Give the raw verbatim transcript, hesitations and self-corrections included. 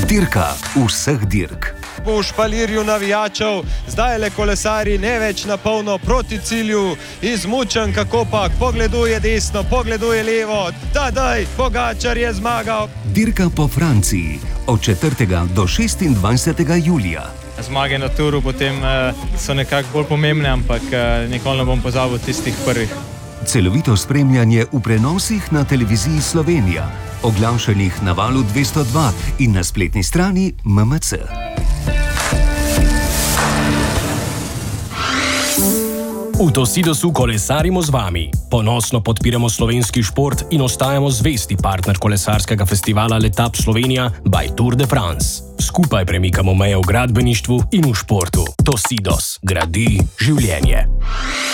Dirka vseh dirk. V špalirju navijačev, zdaj le kolesari ne več na polno proti cilju, izmučen kakopak, pogleduje desno, pogleduje levo, tadaj, Pogačar je zmagal. Dirka po Franciji od četrtega do šestindvajsetega julija. Zmage na turu potem uh, so nekako bolj pomembne, ampak uh, nikoli ne bom pozabil tistih prvih. Celovito spremljanje v prenosih na televiziji Slovenija, oglašenih na Valu dvesto dva in na spletni strani M M C. V Tosidosu kolesarimo z vami. Ponosno podpiramo slovenski šport in ostajamo zvesti partner kolesarskega festivala Letap Slovenija by Tour de France. Skupaj premikamo meje v gradbeništvu in v športu. Tosidos gradi življenje.